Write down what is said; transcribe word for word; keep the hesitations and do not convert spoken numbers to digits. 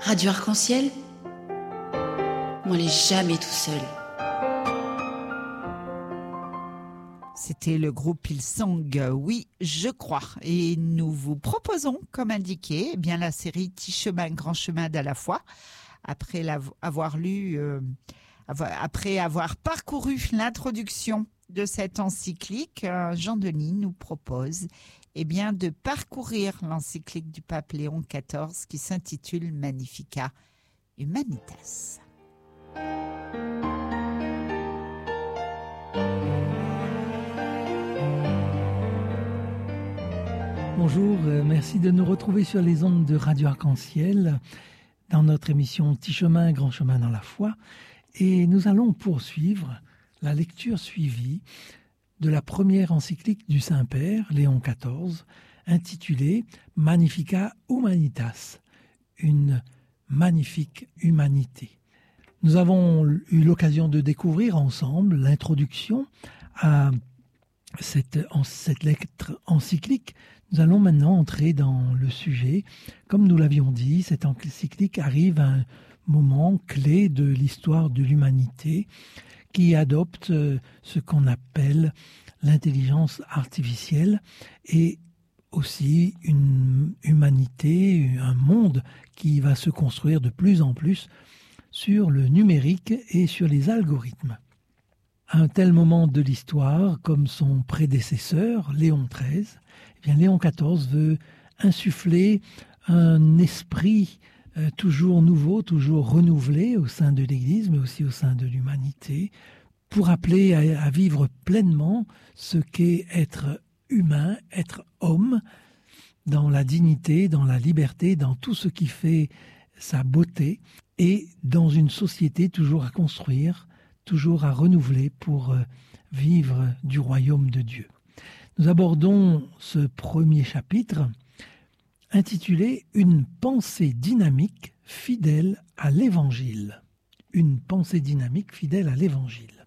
Radio Arc-en-Ciel, on n'est jamais tout seul. C'était le groupe Hillsong, oui, je crois. Et nous vous proposons, comme indiqué, eh bien la série Petit chemin, grand chemin d'à la fois. Après avoir lu, euh, après avoir parcouru l'introduction de cette encyclique, euh, Jean Denis nous propose eh bien, de parcourir l'encyclique du pape Léon quatorze qui s'intitule Magnificat Humanitas. Bonjour, euh, merci de nous retrouver sur les ondes de Radio Arc-en-Ciel dans notre émission Petit chemin, grand chemin dans la foi. Et nous allons poursuivre la lecture suivie de la première encyclique du Saint-Père, Léon quatorze, intitulée Magnificat Humanitas, une magnifique humanité. Nous avons eu l'occasion de découvrir ensemble l'introduction à cette, en, cette lettre encyclique. Nous allons maintenant entrer dans le sujet. Comme nous l'avions dit, cette encyclique arrive à un moment clé de l'histoire de l'humanité qui adopte ce qu'on appelle l'intelligence artificielle et aussi une humanité, un monde qui va se construire de plus en plus sur le numérique et sur les algorithmes. À un tel moment de l'histoire, comme son prédécesseur, Léon treize, eh bien Léon quatorze veut insuffler un esprit euh, toujours nouveau, toujours renouvelé au sein de l'Église, mais aussi au sein de l'humanité, pour appeler à, à vivre pleinement ce qu'est être humain, être homme, dans la dignité, dans la liberté, dans tout ce qui fait sa beauté, et dans une société toujours à construire, toujours à renouveler pour vivre du royaume de Dieu. Nous abordons ce premier chapitre intitulé « Une pensée dynamique fidèle à l'Évangile ». Une pensée dynamique fidèle à l'Évangile.